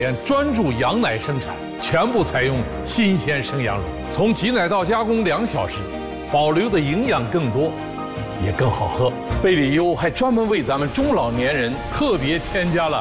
专注羊奶生产，全部采用新鲜生羊乳，从挤奶到加工2小时，保留的营养更多，也更好喝。贝里优还专门为咱们中老年人特别添加了